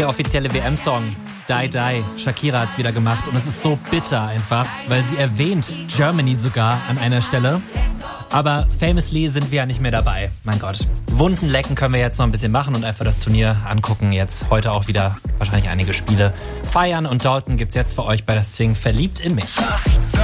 Der offizielle WM-Song Die Die. Shakira hat's wieder gemacht und es ist so bitter einfach, weil sie erwähnt Germany sogar an einer Stelle. Aber famously sind wir ja nicht mehr dabei. Mein Gott. Wunden lecken können wir jetzt noch ein bisschen machen und einfach das Turnier angucken. Jetzt heute auch wieder wahrscheinlich einige Spiele feiern. Und Dalton gibt's jetzt für euch bei das Sing Verliebt in mich.